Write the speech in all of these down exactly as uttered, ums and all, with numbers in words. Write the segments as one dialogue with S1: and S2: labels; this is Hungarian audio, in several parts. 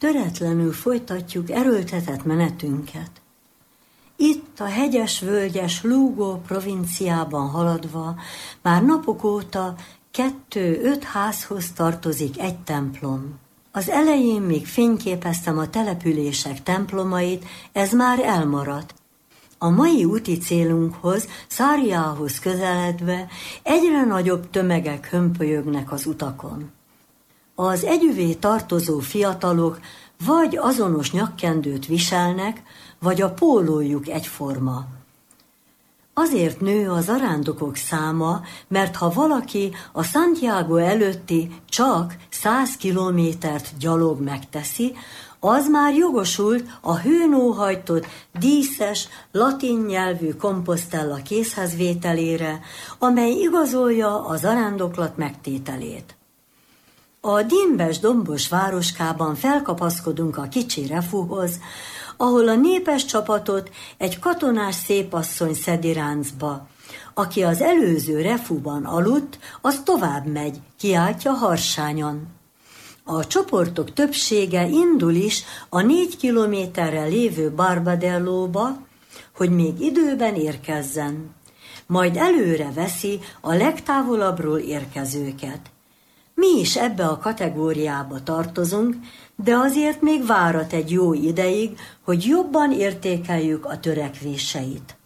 S1: töretlenül folytatjuk erőltetett menetünket. Itt a hegyes-völgyes Lugo provinciában haladva már napok óta kettő-öt házhoz tartozik egy templom. Az elején még fényképeztem a települések templomait, ez már elmaradt. A mai úti célunkhoz, Sarriához közeledve egyre nagyobb tömegek hömpölyögnek az utakon. Az együvé tartozó fiatalok vagy azonos nyakkendőt viselnek, vagy a pólójuk egyforma. Azért nő a zarándokok száma, mert ha valaki a Santiago előtti csak száz kilométert gyalog megteszi, az már jogosult a hőn óhajtott, díszes, latin nyelvű Compostella készhezvételére, amely igazolja a zarándoklat megtételét. A dimbes dombos városkában felkapaszkodunk a kicsi refúhoz, ahol a népes csapatot egy katonás szépasszony szedi ráncba. Aki az előző refúban aludt, az tovább megy, kiáltja harsányan. A csoportok többsége indul is a négy kilométerre lévő Barbadellóba, hogy még időben érkezzen. Majd előre veszi a legtávolabbról érkezőket. Mi is ebbe a kategóriába tartozunk, de azért még várat egy jó ideig, hogy jobban értékeljük a törekvéseit.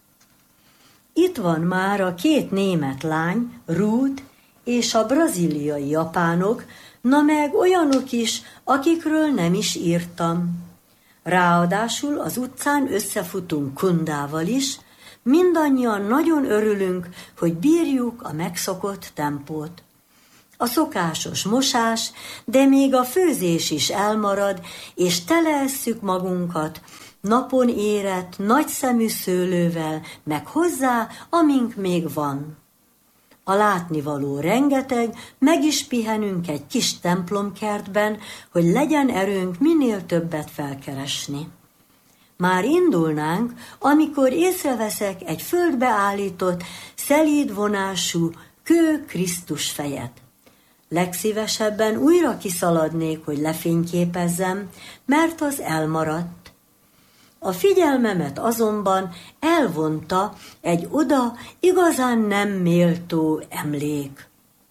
S1: Itt van már a két német lány, Ruth és a brazíliai japánok, na meg olyanok is, akikről nem is írtam. Ráadásul az utcán összefutunk Kundával is, mindannyian nagyon örülünk, hogy bírjuk a megszokott tempót. A szokásos mosás, de még a főzés is elmarad, és teleesszük magunkat napon érett, nagyszemű szőlővel, meg hozzá, amink még van. A látnivaló rengeteg, meg is pihenünk egy kis templomkertben, hogy legyen erőnk minél többet felkeresni. Már indulnánk, amikor észreveszek egy földbe állított, szelíd vonású kő Krisztus fejet. Legszívesebben újra kiszaladnék, hogy lefényképezzem, mert az elmaradt. A figyelmemet azonban elvonta egy oda igazán nem méltó emlék.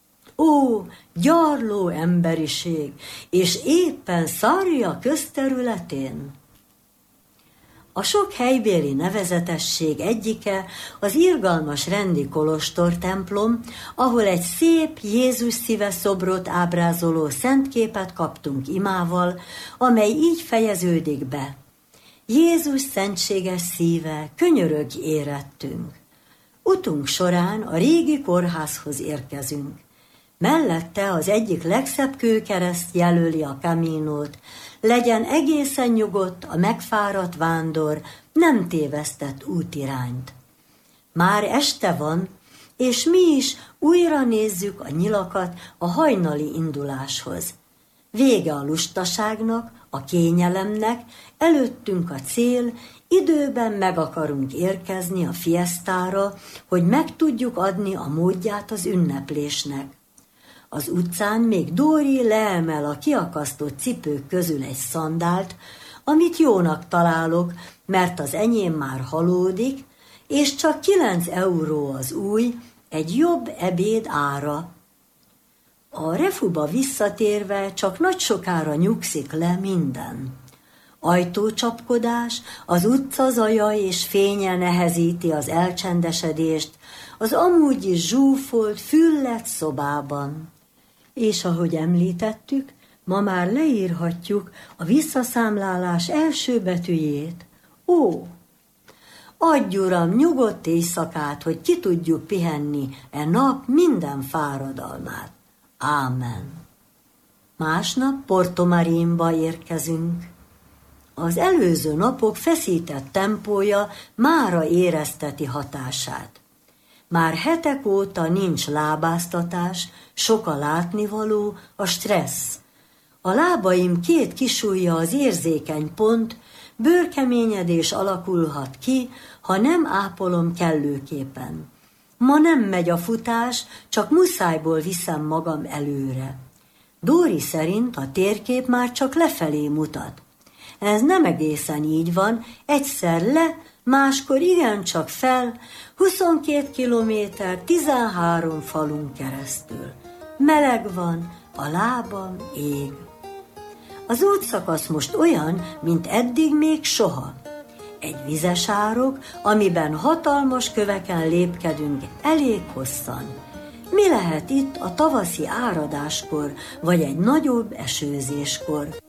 S1: Ó, gyarló emberiség, és éppen Sarria közterületén! A sok helybéli nevezetesség egyike az irgalmas rendi kolostor templom, ahol egy szép Jézus szíve szobrot ábrázoló szentképet kaptunk imával, amely így fejeződik be. Jézus szentséges szíve, könyörögj érettünk. Utunk során a régi kórházhoz érkezünk. Mellette az egyik legszebb kőkereszt jelöli a Camínót, legyen egészen nyugodt a megfáradt vándor, nem tévesztett útirányt. Már este van, és mi is újra nézzük a nyilakat a hajnali induláshoz. Vége a lustaságnak, a kényelemnek, előttünk a cél, időben meg akarunk érkezni a fiesztára, hogy meg tudjuk adni a módját az ünneplésnek. Az utcán még Dóri leemel a kiakasztott cipők közül egy szandált, amit jónak találok, mert az enyém már halódik, és csak kilenc euró az új, egy jobb ebéd ára. A refuba visszatérve csak nagy sokára nyugszik le minden. Ajtócsapkodás, az utca zaja és fénye nehezíti az elcsendesedést az amúgy is zsúfolt, füllett szobában. És ahogy említettük, ma már leírhatjuk a visszaszámlálás első betűjét. Ó! Adj, Uram, nyugodt éjszakát, hogy ki tudjuk pihenni e nap minden fáradalmát. Ámen. Másnap Porto Marinba érkezünk. Az előző napok feszített tempója mára érezteti hatását. Már hetek óta nincs lábáztatás, sok a látnivaló, a stressz. A lábaim két kisujja az érzékeny pont, bőrkeményedés alakulhat ki, ha nem ápolom kellőképpen. Ma nem megy a futás, csak muszájból viszem magam előre. Dóri szerint a térkép már csak lefelé mutat. Ez nem egészen így van, egyszer le, máskor igencsak fel, huszonkét kilométer, tizenhárom falun keresztül. Meleg van, a lábam ég. Az útszakasz most olyan, mint eddig még soha. Egy vizes árok, amiben hatalmas köveken lépkedünk elég hosszan. Mi lehet itt a tavaszi áradáskor, vagy egy nagyobb esőzéskor?